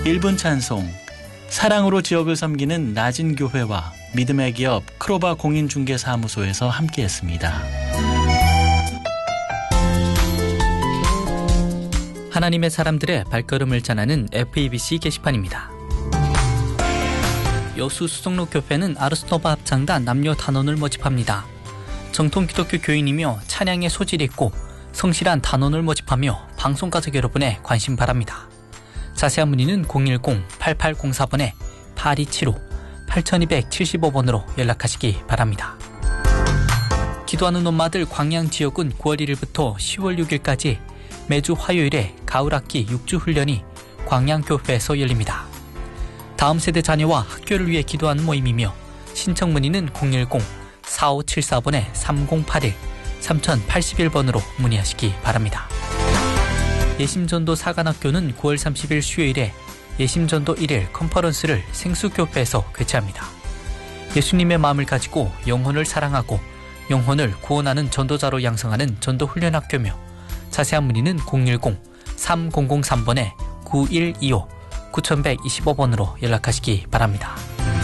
1분 찬송, 사랑으로 지역을 섬기는 낮은 교회와 믿음의 기업 크로바 공인중개사무소에서 함께했습니다. 하나님의 사람들의 발걸음을 전하는 FEBC 게시판입니다. 여수 수성로교회는 아르스토바 합창단 남녀 단원을 모집합니다. 정통 기독교 교인이며 찬양에 소질이 있고 성실한 단원을 모집하며 방송 가족 여러분의 관심 바랍니다. 자세한 문의는 010-8804번에 8275, 8275번으로 연락하시기 바랍니다. 기도하는 엄마들 광양 지역은 9월 1일부터 10월 6일까지 매주 화요일에 가을학기 6주 훈련이 광양교회에서 열립니다. 다음 세대 자녀와 학교를 위해 기도하는 모임이며 신청 문의는 010-4574번에 3081, 3081번으로 문의하시기 바랍니다. 예심전도 사관학교는 9월 30일 수요일에 예심전도 1일 컨퍼런스를 생수교회에서 개최합니다. 예수님의 마음을 가지고 영혼을 사랑하고 영혼을 구원하는 전도자로 양성하는 전도훈련학교며 자세한 문의는 010-3003번에 9125, 9125번으로 연락하시기 바랍니다.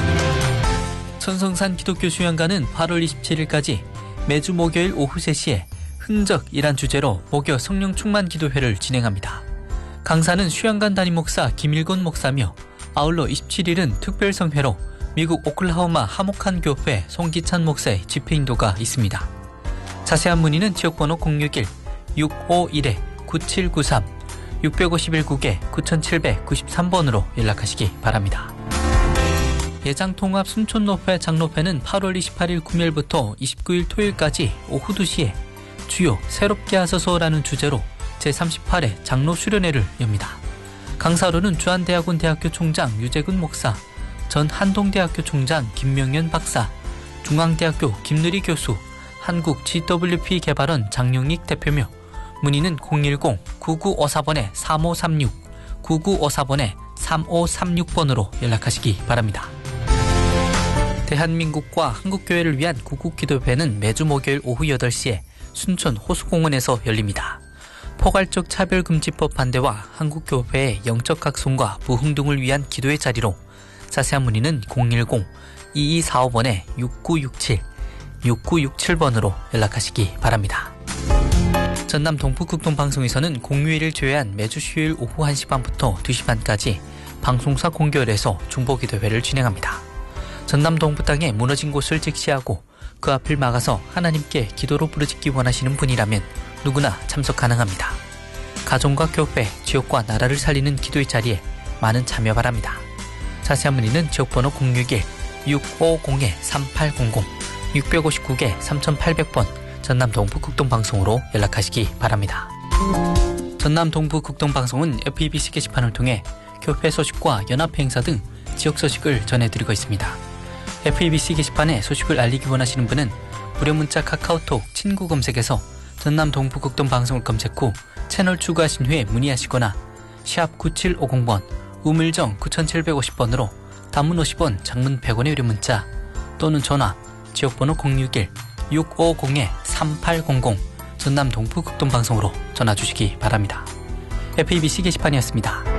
천성산 기독교 수양관은 8월 27일까지 매주 목요일 오후 3시에 흔적이란 주제로 목요 성령 충만 기도회를 진행합니다. 강사는 수양관 담임 목사 김일곤 목사며 아울러 27일은 특별성회로 미국 오클라호마 하목한 교회 송기찬 목사의 집회 인도가 있습니다. 자세한 문의는 지역번호 061-651-9793, 651국에 9793번으로 연락하시기 바랍니다. 예장통합 순촌노회 장로회는 8월 28일 금요일부터 29일 토요일까지 오후 2시에 주요 새롭게 하소서라는 주제로 제38회 장로 수련회를 엽니다. 강사로는 주한대학원 대학교 총장 유재근 목사, 전 한동대학교 총장 김명현 박사, 중앙대학교 김누리 교수, 한국 GWP 개발원 장용익 대표며 문의는 010-9954번에 3536, 9954번에 3536번으로 연락하시기 바랍니다. 대한민국과 한국교회를 위한 구국기도회는 매주 목요일 오후 8시에 순천 호수공원에서 열립니다. 포괄적 차별금지법 반대와 한국교회의 영적 각성과 부흥 등을 위한 기도의 자리로 자세한 문의는 010-2245번에 6967, 6967번으로 연락하시기 바랍니다. 전남 동부극동방송에서는 공휴일을 제외한 매주 수요일 오후 1시 반부터 2시 반까지 방송사 공개열에서 중보기도회를 진행합니다. 전남 동부 땅에 무너진 곳을 직시하고 그 앞을 막아서 하나님께 기도로 부르짖기 원하시는 분이라면 누구나 참석 가능합니다. 가정과 교회, 지역과 나라를 살리는 기도의 자리에 많은 참여 바랍니다. 자세한 문의는 지역번호 061-650-3800, 659개 3800번 전남 동부극동방송으로 연락하시기 바랍니다. 전남 동부극동방송은 FEBC 게시판을 통해 교회 소식과 연합회 행사 등 지역 소식을 전해드리고 있습니다. FEBC 게시판에 소식을 알리기 원하시는 분은 무료 문자 카카오톡 친구 검색에서 전남 동부극동방송을 검색 후 채널 추가하신 후에 문의하시거나 샵 9750번, 우물정 9750번으로 단문 50원, 장문 100원의 유료 문자 또는 전화 지역번호 061-650-3800 전남 동부극동방송으로 전화주시기 바랍니다. FEBC 게시판이었습니다.